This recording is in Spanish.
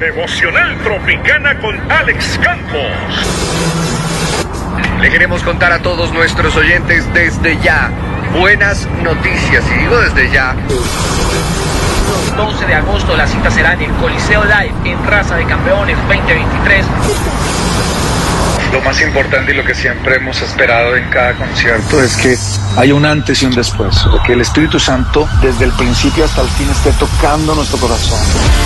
Devocional Tropicana con Alex Campos. Le queremos contar a todos nuestros oyentes desde ya buenas noticias, y digo desde ya. 12 de agosto la cita será en el Coliseo Live en Raza de Campeones 2023. Lo más importante y lo que siempre hemos esperado en cada concierto es que haya un antes y un después, que el Espíritu Santo desde el principio hasta el fin esté tocando nuestro corazón.